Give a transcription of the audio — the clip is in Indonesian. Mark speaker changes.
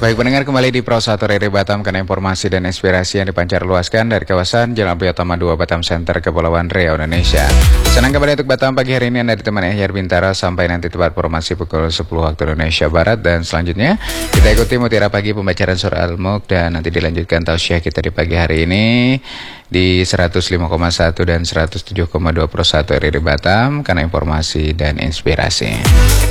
Speaker 1: Baik pendengar, kembali di Pro 1 RRI Batam karena informasi dan inspirasi yang dipancar luaskan dari kawasan Jalan Priyatama 2 Batam Center, Kepulauan Riau, Indonesia. Senang kembali untuk Batam pagi hari ini Anda ditemani Ahyar Bintara sampai nanti tepat informasi pukul 10 waktu Indonesia Barat. Dan selanjutnya kita ikuti mutiara pagi pembacaan surah Al-Mulk dan nanti dilanjutkan tausiah kita di pagi hari ini di 105,1 dan 107,2 Pro 1 RRI Batam karena informasi dan inspirasi.